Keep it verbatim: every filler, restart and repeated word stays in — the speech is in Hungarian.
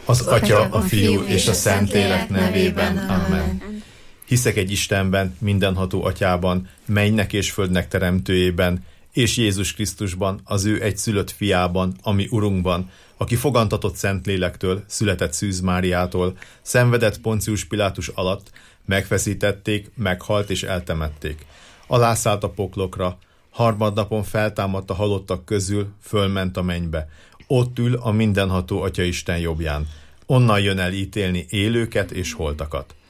Az Atya, a Fiú és a Szentlélek nevében. Amen. Hiszek egy Istenben, mindenható Atyában, mennynek és földnek teremtőjében, és Jézus Krisztusban, az ő egyszülött fiában, ami Urunkban, aki fogantatott Szentlélektől, született Szűz Máriától, szenvedett Poncius Pilátus alatt, megfeszítették, meghalt és eltemették. Alászállt a poklokra, harmadnapon feltámadt a halottak közül, fölment a mennybe. Ott ül a mindenható Atya Isten jobbján. Onnan jön el ítélni élőket és holtakat.